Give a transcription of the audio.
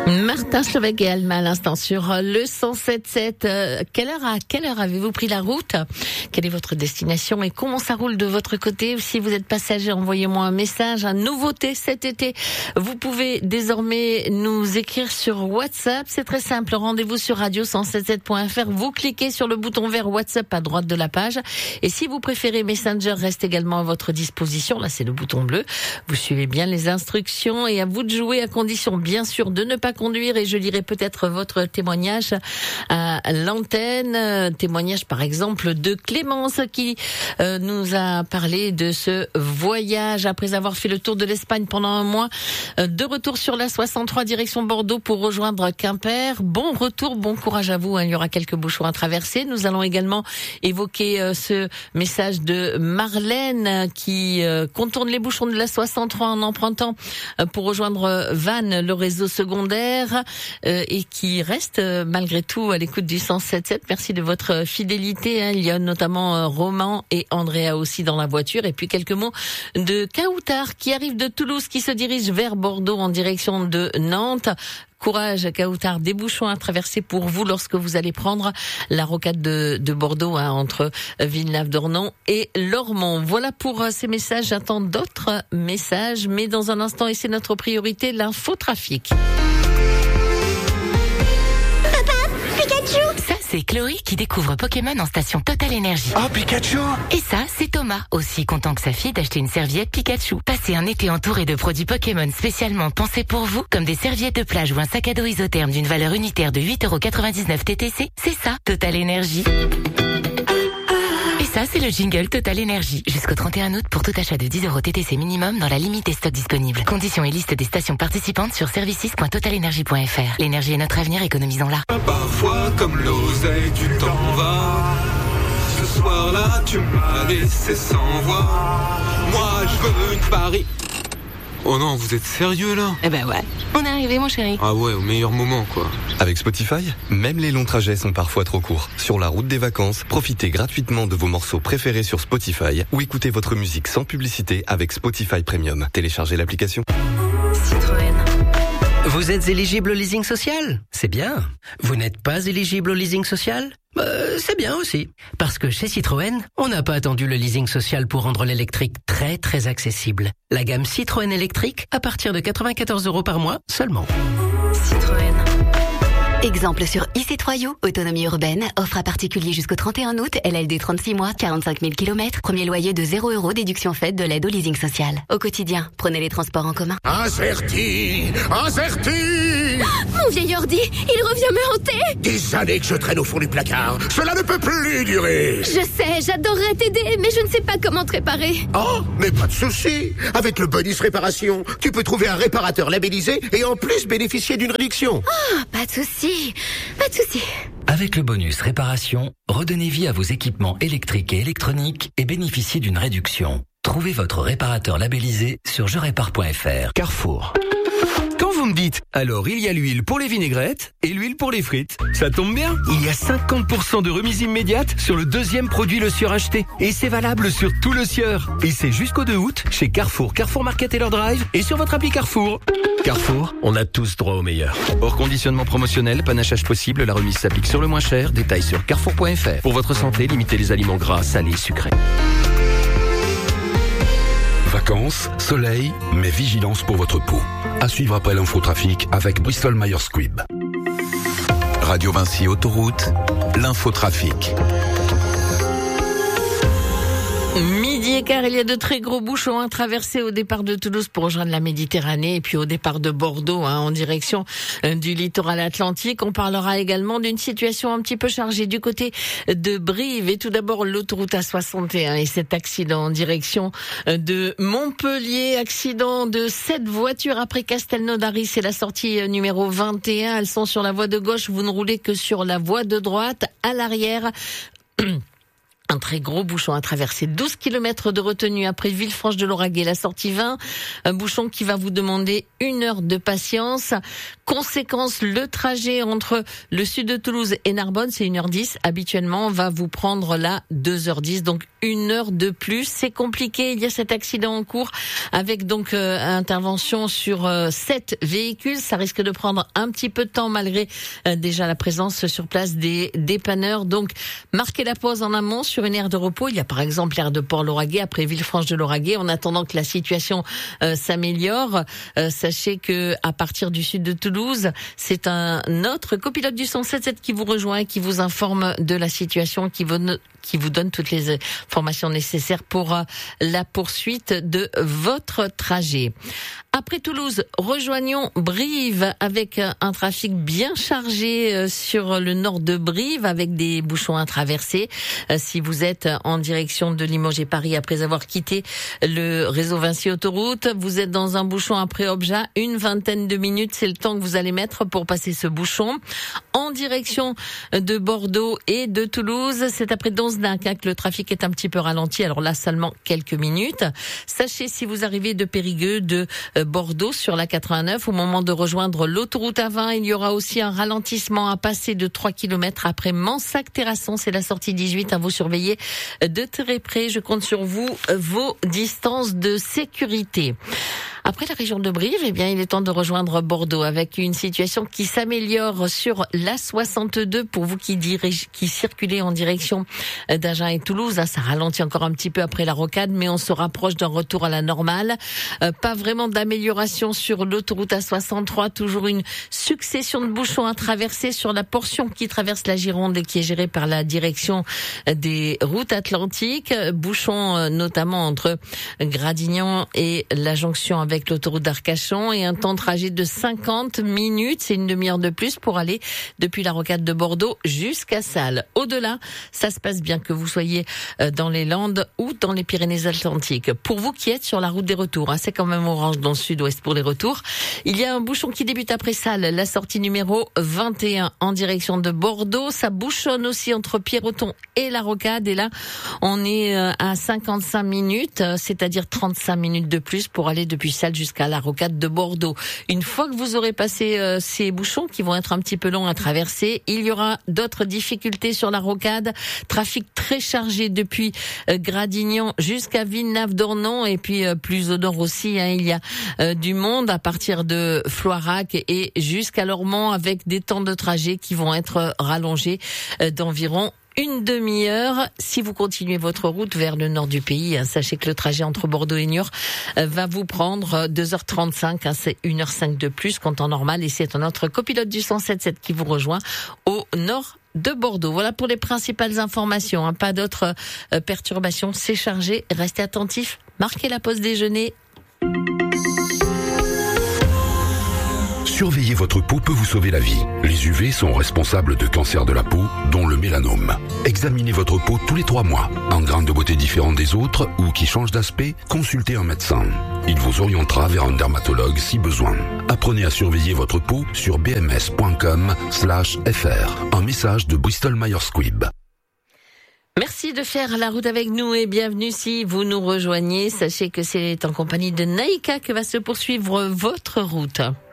Martin Chevègue et Alma à l'instant sur le 107.7. À quelle heure avez-vous pris la route? Quelle est votre destination et comment ça roule de votre côté? Si vous êtes passager, envoyez-moi un message. Une nouveauté cet été, vous pouvez désormais nous écrire sur WhatsApp. C'est très simple. Rendez-vous sur radio177.fr. Vous cliquez sur le bouton vert WhatsApp à droite de la page. Et si vous préférez Messenger, reste également à votre disposition. Là, c'est le bouton bleu. Vous suivez bien les instructions et à vous de jouer à condition, bien sûr, de ne pas conduire, et je lirai peut-être votre témoignage à l'antenne. Témoignage par exemple de Clémence qui nous a parlé de ce voyage après avoir fait le tour de l'Espagne pendant un mois. De retour sur la 63 direction Bordeaux pour rejoindre Quimper. Bon retour, bon courage à vous. Il y aura quelques bouchons à traverser. Nous allons également évoquer ce message de Marlène qui contourne les bouchons de la 63 en empruntant pour rejoindre Vannes, le réseau secondaire. Et qui reste malgré tout à l'écoute du 107.7. Merci de votre fidélité. Il y a notamment Roman et Andrea aussi dans la voiture. Et puis quelques mots de Kaoutar qui arrive de Toulouse, qui se dirige vers Bordeaux en direction de Nantes. Courage, Kaoutar, des bouchons à traverser pour vous lorsque vous allez prendre la rocade de Bordeaux entre Villeneuve-d'Ornon et Lormont. Voilà pour ces messages. J'attends d'autres messages, mais dans un instant, et c'est notre priorité, l'infotrafic. Ça, c'est Chloé qui découvre Pokémon en station Total Energy. Oh, Pikachu! Et ça, c'est Thomas, aussi content que sa fille d'acheter une serviette Pikachu. Passez un été entouré de produits Pokémon spécialement pensés pour vous, comme des serviettes de plage ou un sac à dos isotherme d'une valeur unitaire de 8,99€ TTC. C'est ça, Total Energy. Et ça, c'est le jingle Total Energy. Jusqu'au 31 août pour tout achat de 10€ TTC minimum dans la limite des stocks disponibles. Conditions et liste des stations participantes sur services.totalenergy.fr. L'énergie est notre avenir, économisons-la. Parfois, comme l'oseille, tu t'en vas. Ce soir-là, tu m'as laissé sans voix. Moi, je veux une Paris. Oh non, vous êtes sérieux là? Eh ben ouais, on est arrivé mon chéri. Ah ouais, au meilleur moment quoi. Avec Spotify, même les longs trajets sont parfois trop courts. Sur la route des vacances, profitez gratuitement de vos morceaux préférés sur Spotify ou écoutez votre musique sans publicité avec Spotify Premium. Téléchargez l'application. Citroën. Vous êtes éligible au leasing social? C'est bien. Vous n'êtes pas éligible au leasing social? C'est bien aussi. Parce que chez Citroën, on n'a pas attendu le leasing social pour rendre l'électrique très très accessible. La gamme Citroën électrique à partir de 94€ par mois seulement. Citroën. Exemple sur e-C3U, autonomie urbaine, offre à particulier jusqu'au 31 août, LLD 36 mois, 45 000 km, premier loyer de 0€, déduction faite de l'aide au leasing social. Au quotidien, prenez les transports en commun. Incerti. Mon vieil ordi, il revient me hanter. Des années que je traîne au fond du placard. Cela ne peut plus durer. Je sais, j'adorerais t'aider, mais je ne sais pas comment te réparer. Oh, mais pas de souci. Avec le bonus réparation, tu peux trouver un réparateur labellisé et en plus bénéficier d'une réduction. Ah, pas de souci. Pas de souci. Avec le bonus réparation, redonnez vie à vos équipements électriques et électroniques et bénéficiez d'une réduction. Trouvez votre réparateur labellisé sur jerépare.fr. Carrefour. Quand vous me dites, alors il y a l'huile pour les vinaigrettes et l'huile pour les frites. Ça tombe bien, il y a 50% de remise immédiate sur le deuxième produit Le Sieur acheté. Et c'est valable sur tout Le Sieur. Et c'est jusqu'au 2 août chez Carrefour, Carrefour Market et leur drive et sur votre appli Carrefour. Carrefour, on a tous droit au meilleur. Hors conditionnement promotionnel, panachage possible, la remise s'applique sur le moins cher. Détails sur carrefour.fr. Pour votre santé, limitez les aliments gras, salés, sucrés. Vacances, soleil, mais vigilance pour votre peau. À suivre après l'infotrafic avec Bristol Myers Squibb. Radio Vinci Autoroute, l'infotrafic. Midi et quart, il y a de très gros bouchons à traverser au départ de Toulouse pour rejoindre la Méditerranée et puis au départ de Bordeaux en direction du littoral atlantique. On parlera également d'une situation un petit peu chargée du côté de Brive. Et tout d'abord, l'autoroute A61 et cet accident en direction de Montpellier. Accident de 7 voitures après Castelnaudary. C'est la sortie numéro 21. Elles sont sur la voie de gauche. Vous ne roulez que sur la voie de droite. À l'arrière... Un très gros bouchon à traverser. 12 km de retenue après Villefranche-de-Lauragais, la sortie 20. Un bouchon qui va vous demander 1 heure de patience. Conséquence, le trajet entre le sud de Toulouse et Narbonne, c'est 1h10. Habituellement, va vous prendre là 2h10, donc 1 heure de plus. C'est compliqué. Il y a cet accident en cours avec donc intervention sur 7 véhicules. Ça risque de prendre un petit peu de temps malgré déjà la présence sur place des dépanneurs. Donc, marquez la pause en amont sur une aire de repos. Il y a par exemple l'aire de Port-Lauragais après Villefranche-de-Lauragais. En attendant que la situation s'améliore, sachez que à partir du sud de Toulouse, c'est un autre copilote du 177 qui vous rejoint et qui vous informe de la situation, qui vous donne toutes les informations nécessaires pour la poursuite de votre trajet. Après Toulouse, rejoignons Brive avec un trafic bien chargé sur le nord de Brive avec des bouchons à traverser. Si vous êtes en direction de Limoges et Paris après avoir quitté le réseau Vinci Autoroute, vous êtes dans un bouchon après Objat, une vingtaine de minutes, c'est le temps que vous allez mettre pour passer ce bouchon. En direction de Bordeaux et de Toulouse, c'est après Donzenac que le trafic est un petit peu ralenti. Alors là, seulement quelques minutes. Sachez, si vous arrivez de Périgueux, de Bordeaux sur la 89, au moment de rejoindre l'autoroute A20, il y aura aussi un ralentissement à passer de 3 km après Mansac-Terrasson. C'est la sortie 18 à vous surveiller de très près. Je compte sur vous, vos distances de sécurité. Après la région de Brive, eh bien, il est temps de rejoindre Bordeaux avec une situation qui s'améliore sur l'A62 pour vous qui circulez en direction d'Agen et Toulouse. Ça ralentit encore un petit peu après la rocade, mais on se rapproche d'un retour à la normale. Pas vraiment d'amélioration sur l'autoroute A63, toujours une succession de bouchons à traverser sur la portion qui traverse la Gironde et qui est gérée par la direction des routes atlantiques. Bouchons notamment entre Gradignan et la jonction avec l'autoroute d'Arcachon et un temps de trajet de 50 minutes. C'est une demi-heure de plus pour aller depuis la rocade de Bordeaux jusqu'à Salles. Au-delà, ça se passe bien que vous soyez dans les Landes ou dans les Pyrénées-Atlantiques. Pour vous qui êtes sur la route des retours, c'est quand même orange dans le sud-ouest pour les retours. Il y a un bouchon qui débute après Salles, la sortie numéro 21 en direction de Bordeaux. Ça bouchonne aussi entre Pierreton et la rocade. Et là, on est à 55 minutes, c'est-à-dire 35 minutes de plus pour aller depuis Salles jusqu'à la rocade de Bordeaux. Une fois que vous aurez passé ces bouchons qui vont être un petit peu longs à traverser, il y aura d'autres difficultés sur la rocade. Trafic très chargé depuis Gradignan jusqu'à Villeneuve-d'Ornon et puis plus au nord aussi. Il y a du monde à partir de Floirac et jusqu'à Lormont avec des temps de trajet qui vont être rallongés d'environ une demi-heure. Si vous continuez votre route vers le nord du pays, sachez que le trajet entre Bordeaux et Niort va vous prendre 2h35. C'est 1h05 de plus qu'en temps normal. Et c'est notre copilote du 177 qui vous rejoint au nord de Bordeaux. Voilà pour les principales informations. Pas d'autres perturbations. C'est chargé. Restez attentifs. Marquez la pause déjeuner. Surveiller votre peau peut vous sauver la vie. Les UV sont responsables de cancers de la peau, dont le mélanome. Examinez votre peau tous les 3 mois. En grains de beauté différents des autres ou qui changent d'aspect, consultez un médecin. Il vous orientera vers un dermatologue si besoin. Apprenez à surveiller votre peau sur bms.com/fr. Un message de Bristol Myers Squibb. Merci de faire la route avec nous et bienvenue si vous nous rejoignez. Sachez que c'est en compagnie de Naïka que va se poursuivre votre route.